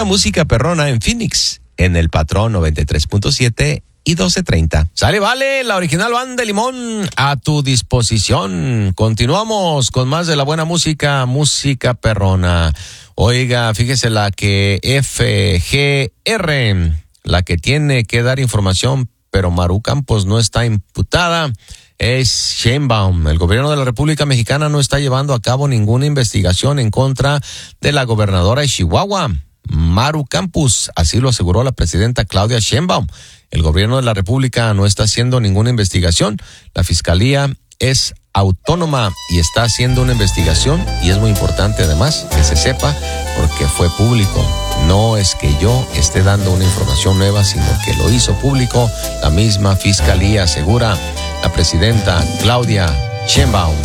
buena música perrona en Phoenix, en el Patrón 93.7 y 1230. Sale, vale, la original banda de Limón a tu disposición. Continuamos con más de la buena música, música perrona. Oiga, fíjese la que FGR, la que tiene que dar información, pero Maru Campos no está imputada, es Sheinbaum. El gobierno de la República Mexicana no está llevando a cabo ninguna investigación en contra de la gobernadora de Chihuahua, Maru Campos. Así lo aseguró la presidenta Claudia Sheinbaum. El gobierno de la República no está haciendo ninguna investigación. La fiscalía es autónoma y está haciendo una investigación, y es muy importante además que se sepa porque fue público. No es que yo esté dando una información nueva, sino que lo hizo público la misma fiscalía, asegura la presidenta Claudia Sheinbaum.